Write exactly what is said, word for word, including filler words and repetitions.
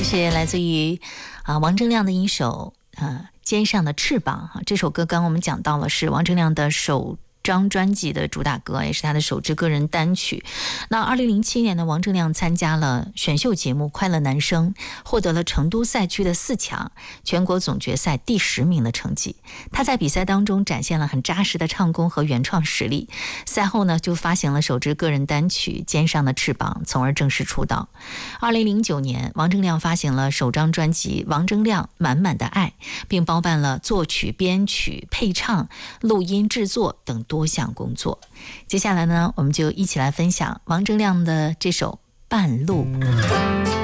是来自于啊王铮亮的一首啊肩上的翅膀哈，这首歌刚刚我们讲到了是王铮亮的首张专辑的主打歌，也是他的首支个人单曲。那二零零七年呢，王铮亮参加了选秀节目《快乐男声》，获得了成都赛区的四强，全国总决赛第十名的成绩。他在比赛当中展现了很扎实的唱功和原创实力。赛后呢，就发行了首支个人单曲《肩上的翅膀》，从而正式出道。二零零九年，王铮亮发行了首张专辑《王铮亮满满的爱》，并包办了作曲、编曲、配唱、录音、制作等多项工作。接下来呢，我们就一起来分享王铮亮的这首《半路》。